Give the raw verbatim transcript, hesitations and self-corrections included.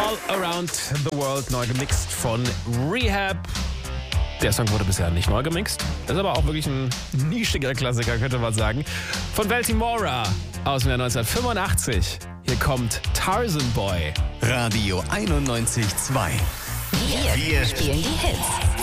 All Around the World, neu gemixt von Rehab. Der Song wurde bisher nicht neu gemixt. Ist aber auch wirklich ein nischiger Klassiker, könnte man sagen. Von Baltimora aus dem Jahr neunzehnhundertfünfundachtzig. Hier kommt Tarzan Boy. Radio einundneunzig Komma zwei. Wir, Wir spielen die Hits.